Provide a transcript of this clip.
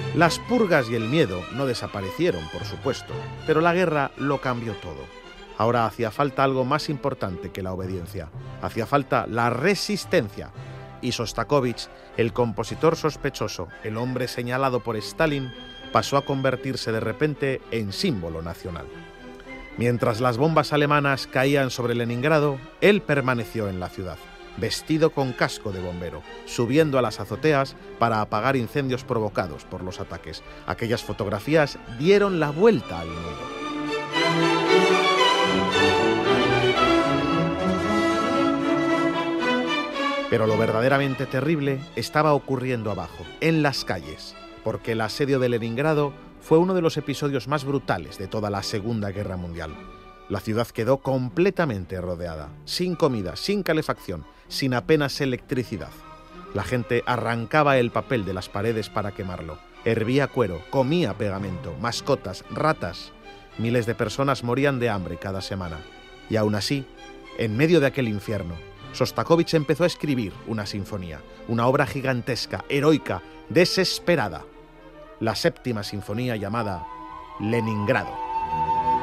Las purgas y el miedo no desaparecieron, por supuesto, pero la guerra lo cambió todo. Ahora hacía falta algo más importante que la obediencia. Hacía falta la resistencia. Y Shostakóvich, el compositor sospechoso, el hombre señalado por Stalin, pasó a convertirse de repente en símbolo nacional. Mientras las bombas alemanas caían sobre Leningrado, él permaneció en la ciudad, vestido con casco de bombero, subiendo a las azoteas para apagar incendios provocados por los ataques. Aquellas fotografías dieron la vuelta al mundo. Pero lo verdaderamente terrible estaba ocurriendo abajo, en las calles, porque el asedio de Leningrado fue uno de los episodios más brutales de toda la Segunda Guerra Mundial. La ciudad quedó completamente rodeada, sin comida, sin calefacción, sin apenas electricidad. La gente arrancaba el papel de las paredes para quemarlo, hervía cuero, comía pegamento, mascotas, ratas. Miles de personas morían de hambre cada semana. Y aún así, en medio de aquel infierno, Shostakóvich empezó a escribir una sinfonía, una obra gigantesca, heroica, desesperada. La séptima sinfonía llamada Leningrado.